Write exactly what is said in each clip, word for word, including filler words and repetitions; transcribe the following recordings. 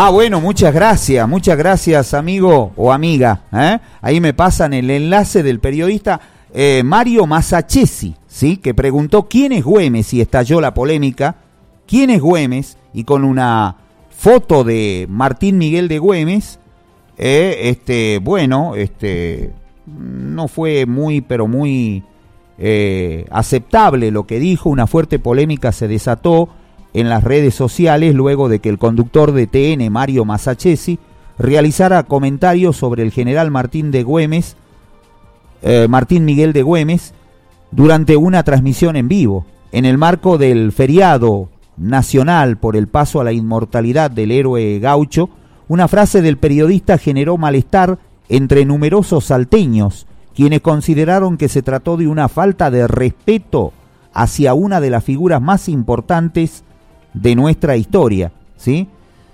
Ah, bueno, muchas gracias, muchas gracias, amigo o amiga. ¿eh? Ahí me pasan el enlace del periodista eh, Mario Masachesi, ¿sí? Que preguntó quién es Güemes y estalló la polémica. ¿Quién es Güemes? Y con una foto de Martín Miguel de Güemes, eh, este, bueno, este, no fue muy, pero muy eh, aceptable lo que dijo. Una fuerte polémica se desató en las redes sociales luego de que el conductor de T N, Mario Masachesi, realizara comentarios sobre el general Martín de Güemes, eh, Martín Miguel de Güemes, durante una transmisión en vivo, en el marco del feriado nacional por el paso a la inmortalidad del héroe gaucho. Una frase del periodista generó malestar entre numerosos salteños, quienes consideraron que se trató de una falta de respeto hacia una de las figuras más importantes de nuestra historia, ¿sí?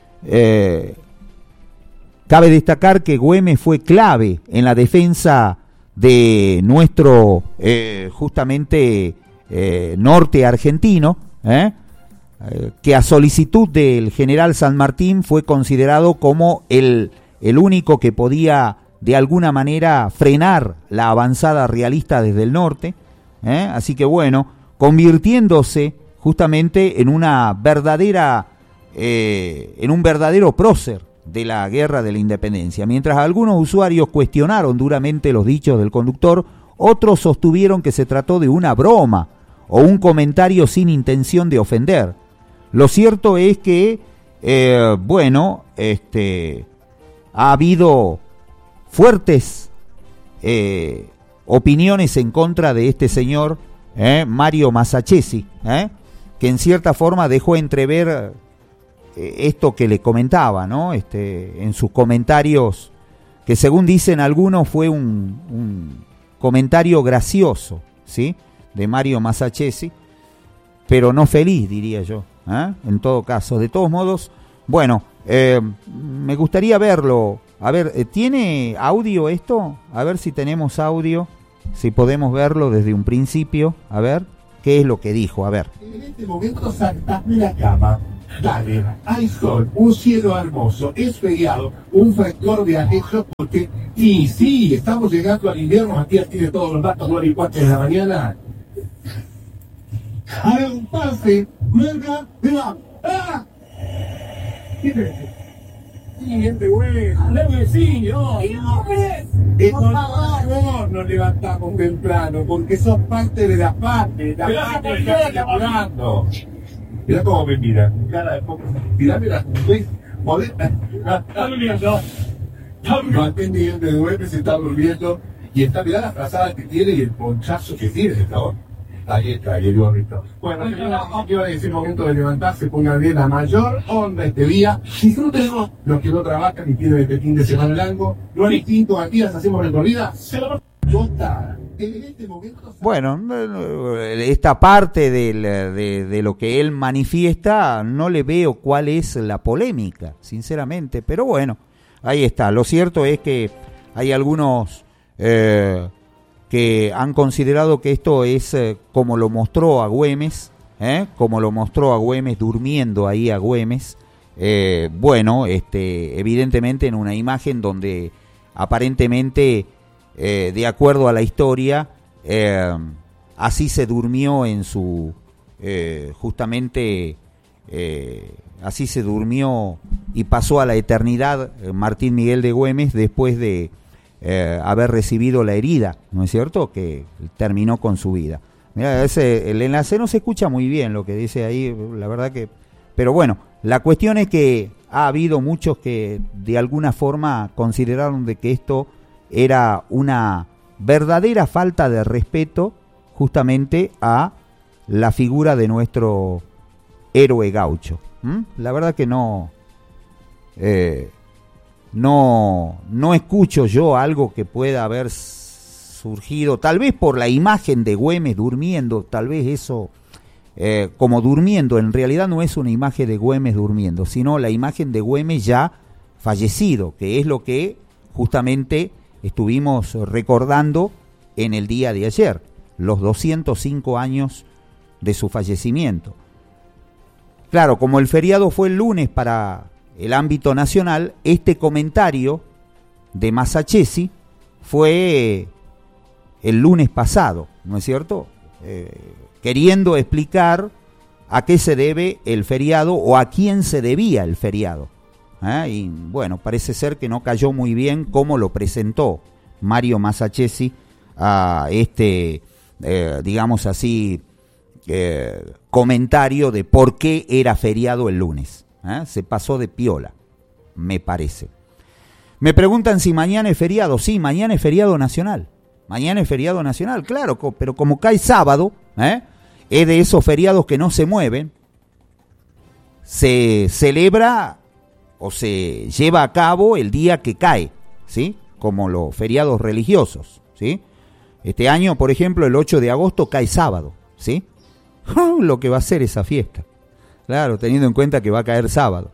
Eh, cabe destacar que Güemes fue clave en la defensa de nuestro eh, justamente eh, norte argentino, ¿eh? Eh, que a solicitud del general San Martín fue considerado como el, el único que podía de alguna manera frenar la avanzada realista desde el norte, ¿eh? Así que bueno, convirtiéndose justamente en una verdadera, eh, en un verdadero prócer de la guerra de la independencia. Mientras algunos usuarios cuestionaron duramente los dichos del conductor, otros sostuvieron que se trató de una broma o un comentario sin intención de ofender. Lo cierto es que, eh, bueno, este, ha habido fuertes eh, opiniones en contra de este señor, eh, Mario Masachesi, eh, que en cierta forma dejó entrever eh, esto que le comentaba, ¿no? Este, en sus comentarios, que según dicen algunos fue un, un comentario gracioso, ¿sí? De Mario Masachesi, pero no feliz, diría yo, ¿eh? En todo caso. De todos modos, bueno, eh, me gustaría verlo. A ver, ¿tiene audio esto? A ver si tenemos audio, si podemos verlo desde un principio. A ver, ¿qué es lo que dijo? A ver. En este momento saltás de la cama. Dale, hay sol, un cielo hermoso, es feriado, un factor de alejo porque... Y sí, estamos llegando al invierno, Matías tiene todos los datos, nueve y cuatro de la mañana. Haga un pase, venga, venga, ¡ah! Siguiente, güey, leve, sí, no, no, por favor, nos levantamos temprano, porque sos parte de la parte, la parte que está elaborando. Mirá cómo me mira, cara de poco, tirame las nubes, modesta, está durmiendo, no atendí de duerme, se está durmiendo, y está, mirá la frazada que tiene y el ponchazo que tiene, está ahí está, ahí el bonito. Bueno, yo en ese momento de levantarse, pongan bien la mayor onda este día. Disfrútenlo, los que no trabajan y tienen este fin de semana largo. No es distinto, aquí las hacemos recorrida. Se lo está. En este momento... Bueno, esta parte del, de, de lo que él manifiesta, no le veo cuál es la polémica, sinceramente. Pero bueno, ahí está. Lo cierto es que hay algunos... Eh, que han considerado que esto es eh, como lo mostró a Güemes, ¿eh? como lo mostró a Güemes durmiendo ahí a Güemes, eh, bueno, este, evidentemente en una imagen donde aparentemente, eh, de acuerdo a la historia, eh, así se durmió en su, eh, justamente, eh, así se durmió y pasó a la eternidad eh, Martín Miguel de Güemes después de Eh, haber recibido la herida, ¿no es cierto?, que terminó con su vida. Mira, ese, el enlace no se escucha muy bien lo que dice ahí, la verdad que... Pero bueno, la cuestión es que ha habido muchos que de alguna forma consideraron de que esto era una verdadera falta de respeto justamente a la figura de nuestro héroe gaucho. ¿Mm? La verdad que no... Eh, No, no escucho yo algo que pueda haber surgido, tal vez por la imagen de Güemes durmiendo, tal vez eso, eh, como durmiendo, en realidad no es una imagen de Güemes durmiendo, sino la imagen de Güemes ya fallecido, que es lo que justamente estuvimos recordando en el día de ayer, los doscientos cinco años de su fallecimiento. Claro, como el feriado fue el lunes para... el ámbito nacional, este comentario de Masachesi fue el lunes pasado, ¿no es cierto? Eh, queriendo explicar a qué se debe el feriado o a quién se debía el feriado. ¿Eh? Y bueno, parece ser que no cayó muy bien cómo lo presentó Mario Masachesi a este, eh, digamos así, eh, comentario de por qué era feriado el lunes. ¿Eh? Se pasó de piola, me parece. Me preguntan si mañana es feriado. Sí, mañana es feriado nacional. Mañana es feriado nacional, claro, pero como cae sábado, ¿eh? es de esos feriados que no se mueven, se celebra o se lleva a cabo el día que cae, ¿sí? Como los feriados religiosos, ¿sí? Este año, por ejemplo, el ocho de agosto cae sábado, ¿sí? Lo que va a ser esa fiesta, claro, teniendo en cuenta que va a caer sábado.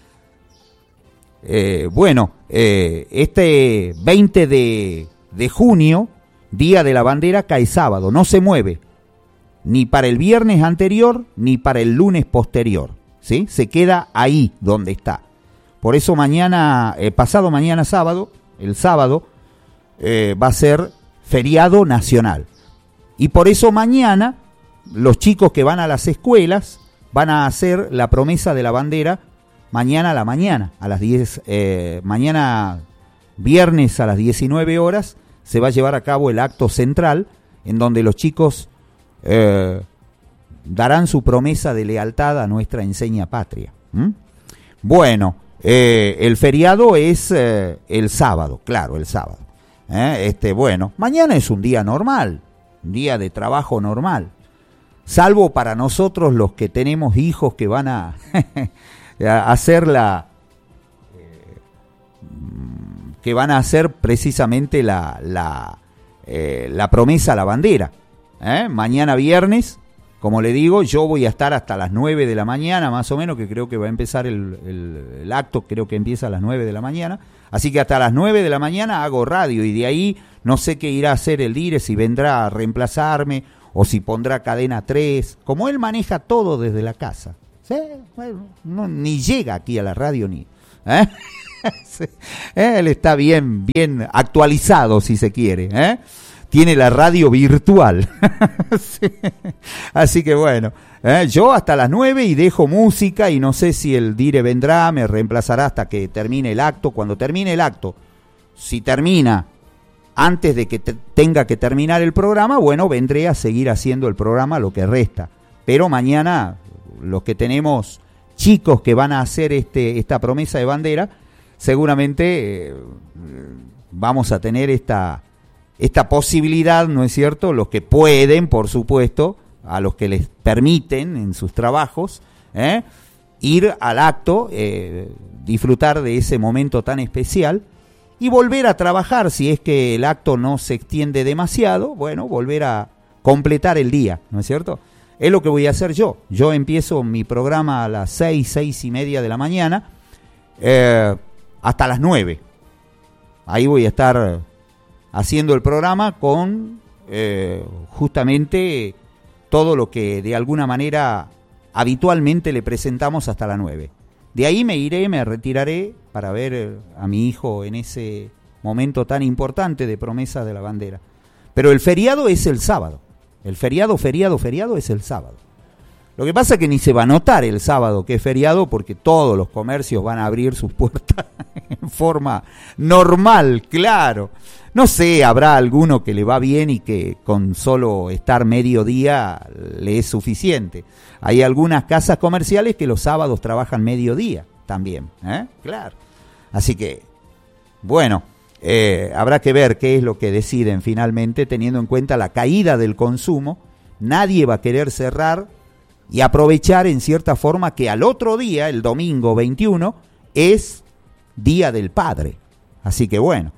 Eh, bueno, eh, este veinte de junio, Día de la Bandera, cae sábado, no se mueve, ni para el viernes anterior, ni para el lunes posterior, ¿sí? Se queda ahí donde está. Por eso mañana, eh, pasado mañana sábado, el sábado, eh, va a ser feriado nacional. Y por eso mañana, los chicos que van a las escuelas van a hacer la promesa de la bandera mañana a la mañana, a las diez, eh, mañana viernes a las diecinueve horas, se va a llevar a cabo el acto central, en donde los chicos eh, darán su promesa de lealtad a nuestra enseña patria. ¿Mm? Bueno, eh, el feriado es eh, el sábado, claro, el sábado. ¿Eh? Este, bueno, mañana es un día normal, un día de trabajo normal, salvo para nosotros los que tenemos hijos que van a, a hacer la... que van a hacer precisamente la, la, eh, la promesa a la bandera. ¿Eh? Mañana viernes, como le digo, yo voy a estar hasta las nueve de la mañana, más o menos, que creo que va a empezar el, el, el acto, creo que empieza a las nueve de la mañana, así que hasta las nueve de la mañana hago radio, y de ahí no sé qué irá a hacer el Dire, si vendrá a reemplazarme, o si pondrá cadena tres, como él maneja todo desde la casa. ¿Sí? Bueno, no, ni llega aquí a la radio, ni... ¿eh? Sí. Él está bien, bien actualizado, si se quiere, ¿eh? Tiene la radio virtual. Sí. Así que bueno, ¿eh? Yo hasta las nueve y dejo música, y no sé si el Dire vendrá, me reemplazará hasta que termine el acto. Cuando termine el acto, si termina antes de que te tenga que terminar el programa, bueno, vendré a seguir haciendo el programa lo que resta. Pero mañana, los que tenemos chicos que van a hacer este esta promesa de bandera, seguramente eh, vamos a tener esta, esta posibilidad, ¿no es cierto? Los que pueden, por supuesto, a los que les permiten en sus trabajos, ¿eh? ir al acto, eh, disfrutar de ese momento tan especial y volver a trabajar si es que el acto no se extiende demasiado, bueno, volver a completar el día, ¿no es cierto? Es lo que voy a hacer yo. Yo empiezo mi programa a las seis, seis y media de la mañana, eh, hasta las nueve. Ahí voy a estar haciendo el programa con eh, justamente todo lo que de alguna manera habitualmente le presentamos hasta las nueve. De ahí me iré, me retiraré para ver a mi hijo en ese momento tan importante de promesa de la bandera. Pero el feriado es el sábado. El feriado, feriado, feriado es el sábado. Lo que pasa es que ni se va a notar el sábado que es feriado, porque todos los comercios van a abrir sus puertas en forma normal, claro. No sé, habrá alguno que le va bien y que con solo estar mediodía le es suficiente. Hay algunas casas comerciales que los sábados trabajan mediodía también, ¿eh? Claro. Así que, bueno, eh, habrá que ver qué es lo que deciden finalmente, teniendo en cuenta la caída del consumo. Nadie va a querer cerrar y aprovechar en cierta forma que al otro día, el domingo veintiuno, es Día del Padre. Así que bueno,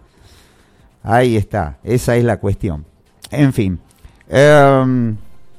ahí está, esa es la cuestión. En fin, eh,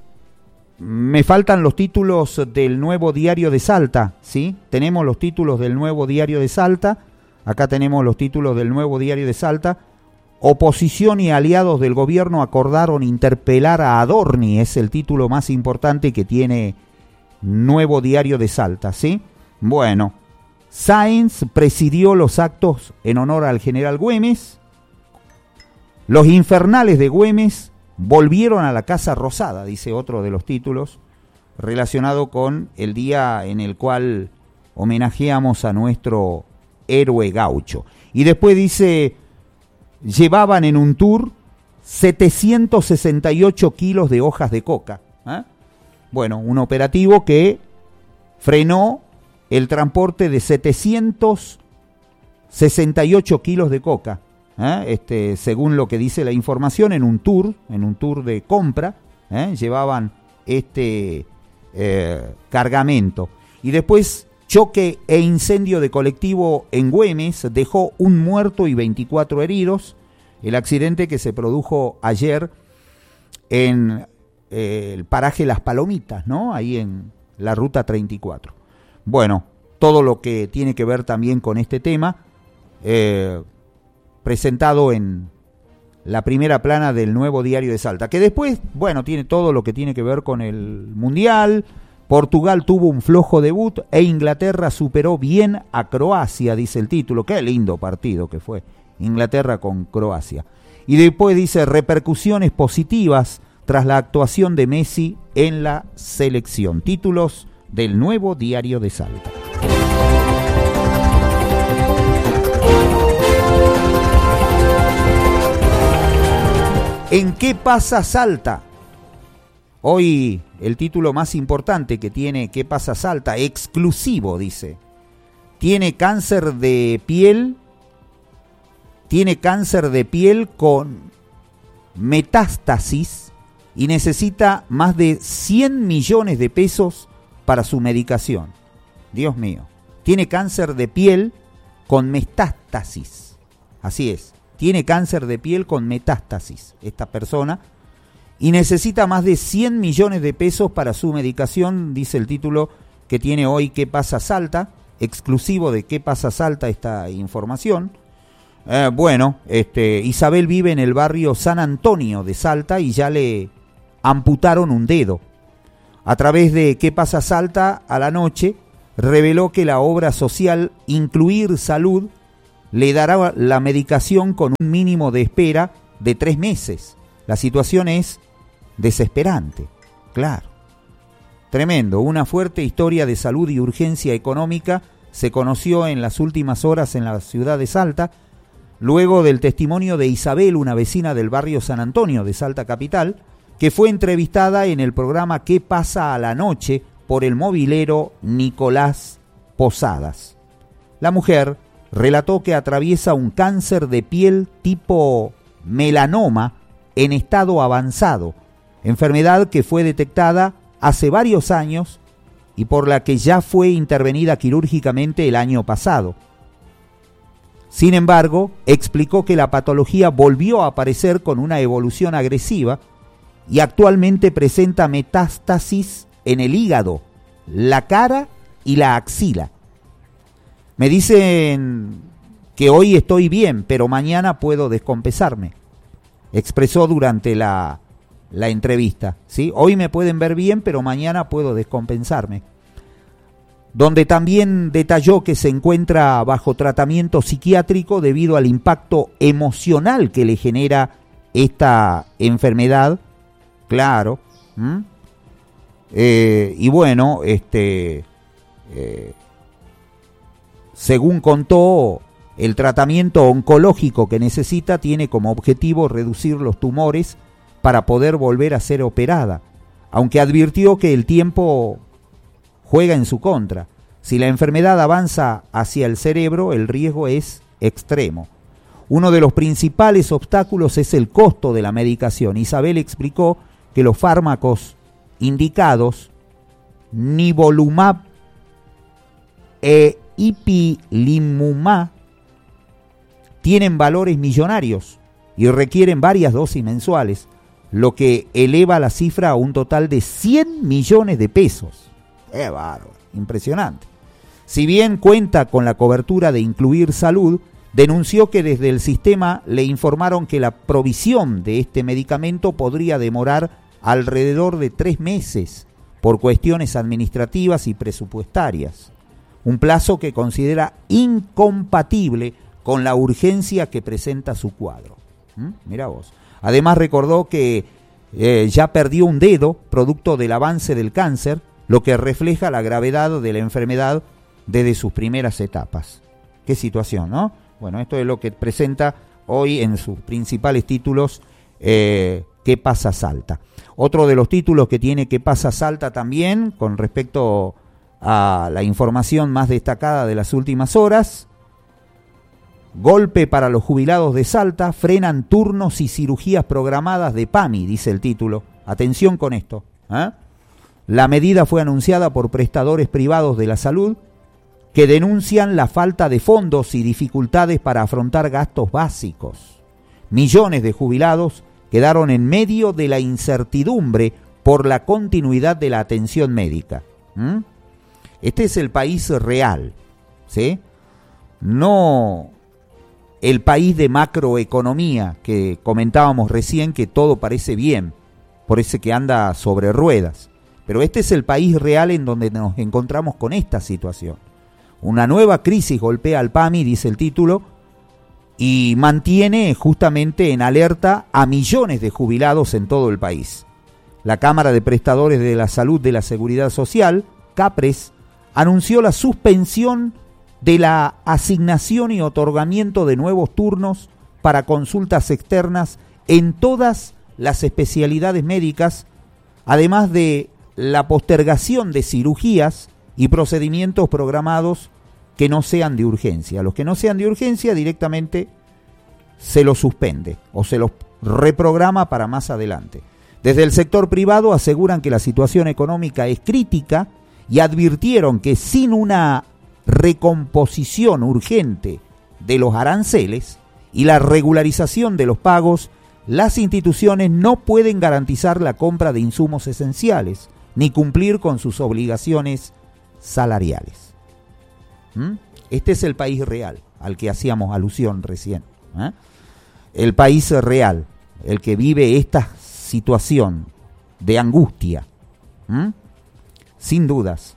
me faltan los títulos del Nuevo Diario de Salta, ¿sí? Tenemos los títulos del Nuevo Diario de Salta, acá tenemos los títulos del Nuevo Diario de Salta. Oposición y aliados del gobierno acordaron interpelar a Adorni, es el título más importante que tiene Nuevo Diario de Salta, ¿sí? Bueno, Sáenz presidió los actos en honor al general Güemes. Los infernales de Güemes volvieron a la Casa Rosada, dice otro de los títulos, relacionado con el día en el cual homenajeamos a nuestro héroe gaucho. Y después dice, llevaban en un tour setecientos sesenta y ocho kilos de hojas de coca. ¿eh? Bueno, un operativo que frenó el transporte de setecientos sesenta y ocho kilos de coca, ¿eh? este, según lo que dice la información, en un tour, en un tour de compra, ¿eh? llevaban este eh, cargamento. Y después, choque e incendio de colectivo en Güemes dejó un muerto y veinticuatro heridos. El accidente que se produjo ayer en eh, el paraje Las Palomitas, ¿no? Ahí en la ruta treinta y cuatro. Bueno, todo lo que tiene que ver también con este tema, eh, presentado en la primera plana del Nuevo Diario de Salta, que después, bueno, tiene todo lo que tiene que ver con el Mundial. Portugal tuvo un flojo debut e Inglaterra superó bien a Croacia, dice el título. Qué lindo partido que fue Inglaterra con Croacia. Y después dice repercusiones positivas tras la actuación de Messi en la selección. Títulos del Nuevo Diario de Salta. ¿En qué pasa Salta? Hoy el título más importante que tiene ¿Qué pasa Salta? Exclusivo, dice. Tiene cáncer de piel, tiene cáncer de piel con metástasis y necesita más de cien millones de pesos para su medicación. Dios mío. Tiene cáncer de piel con metástasis. Así es. Tiene cáncer de piel con metástasis esta persona. Y necesita más de cien millones de pesos para su medicación, dice el título que tiene hoy ¿Qué pasa Salta? Exclusivo de ¿Qué pasa Salta? Esta información. Eh, bueno, este, Isabel vive en el barrio San Antonio de Salta y ya le amputaron un dedo. A través de ¿Qué pasa Salta? A la noche, reveló que la obra social Incluir Salud le dará la medicación con un mínimo de espera de tres meses. La situación es desesperante, claro. Tremendo, una fuerte historia de salud y urgencia económica se conoció en las últimas horas en la ciudad de Salta, luego del testimonio de Isabel, una vecina del barrio San Antonio de Salta Capital, que fue entrevistada en el programa ¿Qué pasa a la noche? Por el movilero Nicolás Posadas. La mujer relató que atraviesa un cáncer de piel tipo melanoma en estado avanzado, enfermedad que fue detectada hace varios años y por la que ya fue intervenida quirúrgicamente el año pasado. Sin embargo, explicó que la patología volvió a aparecer con una evolución agresiva y actualmente presenta metástasis en el hígado, la cara y la axila. Me dicen que hoy estoy bien, pero mañana puedo descompensarme, expresó durante la, la entrevista. ¿sí? Hoy me pueden ver bien, pero mañana puedo descompensarme. Donde también detalló que se encuentra bajo tratamiento psiquiátrico debido al impacto emocional que le genera esta enfermedad. Claro. ¿Mm? Eh, y bueno, este, eh, según contó, el tratamiento oncológico que necesita tiene como objetivo reducir los tumores para poder volver a ser operada, aunque advirtió que el tiempo juega en su contra. Si la enfermedad avanza hacia el cerebro, el riesgo es extremo. Uno de los principales obstáculos es el costo de la medicación. Isabel explicó que los fármacos indicados, nivolumab e ipilimumab, tienen valores millonarios y requieren varias dosis mensuales, lo que eleva la cifra a un total de cien millones de pesos. ¡Qué bárbaro! Impresionante. Si bien cuenta con la cobertura de Incluir Salud, denunció que desde el sistema le informaron que la provisión de este medicamento podría demorar alrededor de tres meses por cuestiones administrativas y presupuestarias. un plazo que considera incompatible con la urgencia que presenta su cuadro. ¿Mm? Mirá vos. Además recordó que eh, ya perdió un dedo producto del avance del cáncer, lo que refleja la gravedad de la enfermedad desde sus primeras etapas. Qué situación, ¿no? Bueno, esto es lo que presenta hoy en sus principales títulos eh, ¿Qué pasa Salta? Otro de los títulos que tiene ¿Qué pasa Salta? También, con respecto a la información más destacada de las últimas horas: golpe para los jubilados de Salta, frenan turnos y cirugías programadas de PAMI, dice el título. Atención con esto, ¿eh? La medida fue anunciada por prestadores privados de la salud que denuncian la falta de fondos y dificultades para afrontar gastos básicos. Millones de jubilados quedaron en medio de la incertidumbre por la continuidad de la atención médica. ¿Mm? Este es el país real, ¿sí? No el país de macroeconomía que comentábamos recién, que todo parece bien, por eso que anda sobre ruedas. Pero este es el país real en donde nos encontramos con esta situación. Una nueva crisis golpea al PAMI, dice el título, y mantiene justamente en alerta a millones de jubilados en todo el país. La Cámara de Prestadores de la Salud de la Seguridad Social, CAPRES, anunció la suspensión de la asignación y otorgamiento de nuevos turnos para consultas externas en todas las especialidades médicas, además de la postergación de cirugías y procedimientos programados que no sean de urgencia. Los que no sean de urgencia directamente se los suspende o se los reprograma para más adelante. Desde el sector privado aseguran que la situación económica es crítica y advirtieron que sin una recomposición urgente de los aranceles y la regularización de los pagos, las instituciones no pueden garantizar la compra de insumos esenciales ni cumplir con sus obligaciones salariales. ¿Mm? Este es el país real al que hacíamos alusión recién. ¿eh? El país real, el que vive esta situación de angustia. ¿Mm? Sin dudas.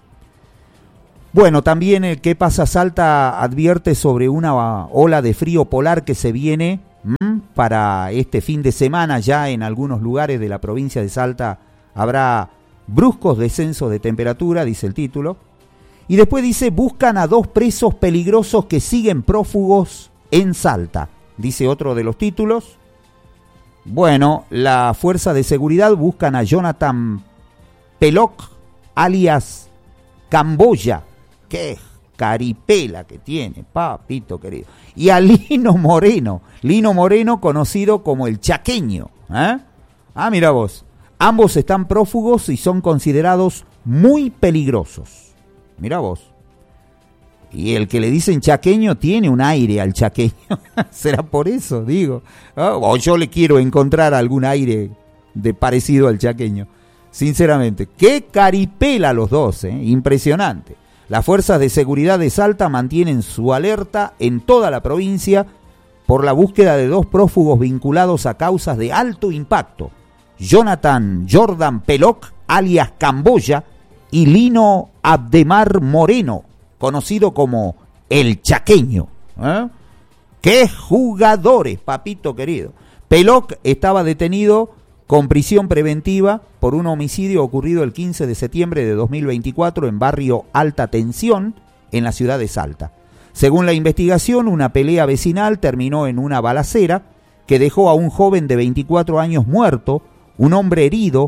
Bueno, también el ¿Qué pasa Salta? Advierte sobre una ola de frío polar que se viene ¿m? para este fin de semana. Ya en algunos lugares de la provincia de Salta habrá bruscos descensos de temperatura, dice el título. Y después dice: buscan a dos presos peligrosos que siguen prófugos en Salta, dice otro de los títulos. Bueno, la fuerza de seguridad buscan a Jonathan Peloc, alias Camboya. Qué caripela que tiene, papito querido. Y a Lino Moreno, Lino Moreno conocido como el Chaqueño. ¿eh? Ah, mira vos. Ambos están prófugos y son considerados muy peligrosos. Mira vos. Y el que le dicen chaqueño tiene un aire al chaqueño. ¿Será por eso? Digo. ¿Ah? O yo le quiero encontrar algún aire de parecido al chaqueño. Sinceramente. Qué caripela los dos, ¿eh? Impresionante. Las fuerzas de seguridad de Salta mantienen su alerta en toda la provincia por la búsqueda de dos prófugos vinculados a causas de alto impacto. Jonathan Jordan Peloc, alias Camboya, y Lino Abdemar Moreno, conocido como el Chaqueño. ¿Eh? ¡Qué jugadores, papito querido! Peloc estaba detenido con prisión preventiva por un homicidio ocurrido el quince de septiembre de dos mil veinticuatro en barrio Alta Tensión, en la ciudad de Salta. Según la investigación, una pelea vecinal terminó en una balacera que dejó a un joven de veinticuatro años muerto, un hombre herido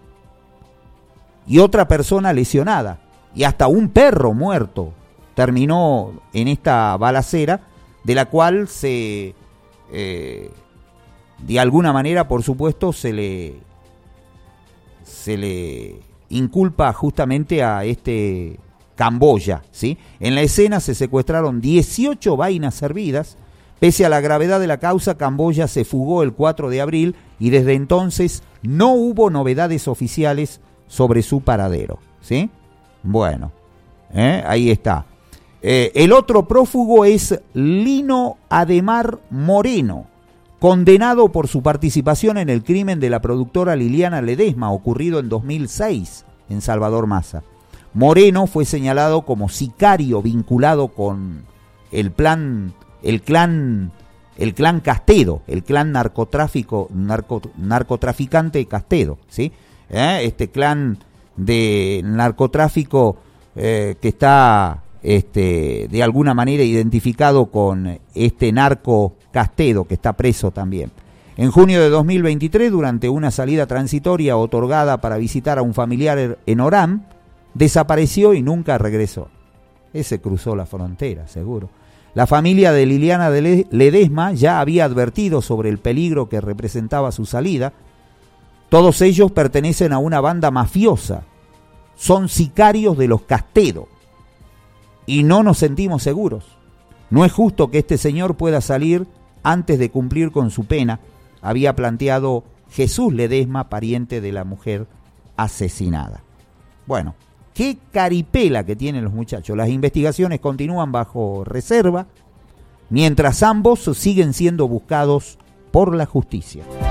y otra persona lesionada, y hasta un perro muerto terminó en esta balacera, de la cual se, eh, de alguna manera, por supuesto, se le, se le inculpa justamente a este Camboya, ¿sí? En la escena se secuestraron dieciocho vainas servidas. Pese a la gravedad de la causa, Camboya se fugó el cuatro de abril y desde entonces no hubo novedades oficiales sobre su paradero, ¿sí? Bueno, ¿eh? ahí está. Eh, el otro prófugo es Lino Ademar Moreno, condenado por su participación en el crimen de la productora Liliana Ledesma, ocurrido en dos mil seis en Salvador Maza. Moreno fue señalado como sicario vinculado con el plan, el clan, el clan Castedo, el clan narcotráfico, narco, narcotraficante Castedo, ¿sí? ¿Eh? Este clan de narcotráfico eh, que está este, de alguna manera identificado con este narco Castedo, que está preso también. En junio de dos mil veintitrés, durante una salida transitoria otorgada para visitar a un familiar en Orán, desapareció y nunca regresó. Ese cruzó la frontera, seguro. La familia de Liliana de Ledesma ya había advertido sobre el peligro que representaba su salida. Todos ellos pertenecen a una banda mafiosa. Son sicarios de los Castedo. Y no nos sentimos seguros. No es justo que este señor pueda salir antes de cumplir con su pena, había planteado Jesús Ledesma, pariente de la mujer asesinada. Bueno, qué caripela que tienen los muchachos. Las investigaciones continúan bajo reserva, mientras ambos siguen siendo buscados por la justicia.